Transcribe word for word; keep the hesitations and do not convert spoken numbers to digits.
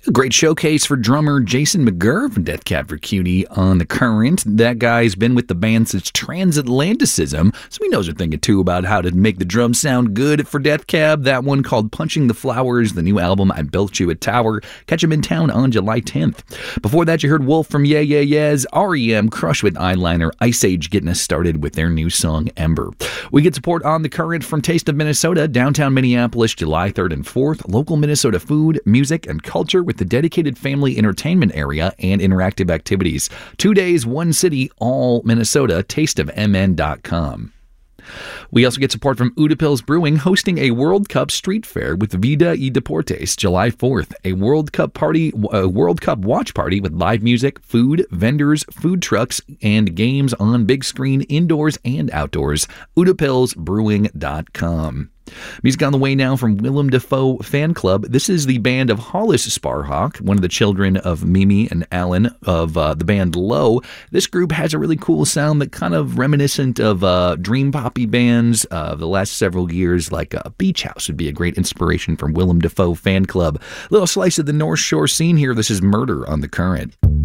A great showcase for drummer Jason McGurr from Death Cab for Cutie on the Current. That guy's been with the band since Transatlanticism, so he knows a thing or two about how to make the drums sound good for Death Cab. That one called Punching the Flowers, the new album I Built You a Tower. Catch him in town on July tenth. Before that, you heard Wolf from Yeah Yeah Yeahs, R E M, Crush with Eyeliner, Ice Age getting us started with their new song Ember. We get support on the Current from Taste of Minnesota, downtown Minneapolis, July third and fourth. Local Minnesota food, music, and culture with the dedicated family entertainment area and interactive activities. Two days, one city, all Minnesota. taste of m n dot com. We also get support from Utapils Brewing, hosting a World Cup street fair with Vida y Deportes July fourth. A World Cup party, a World Cup watch party with live music, food, vendors, food trucks, and games on big screen, indoors and outdoors. utapils brewing dot com. Music on the way now from Willem Dafoe Fan Club. This is the band of Hollis Sparhawk, one of the children of Mimi and Alan of uh, the band Low. This group has a really cool sound that kind of reminiscent of uh, dream poppy bands of uh, the last several years, like uh, Beach House would be a great inspiration from Willem Dafoe Fan Club. Little slice of the North Shore scene here. This is Murder on the Current.